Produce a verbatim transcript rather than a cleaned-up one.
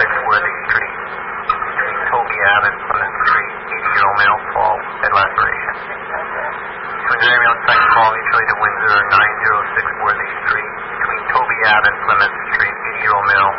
six Worthy Street. Between Toby Ave and Plymouth Street, eighty-year-old male, fall, head laceration. Between ambulance second call mutually to Windsor, nine oh six Worthy Street. Between Toby Ave and Plymouth Street, eighty-year-old male,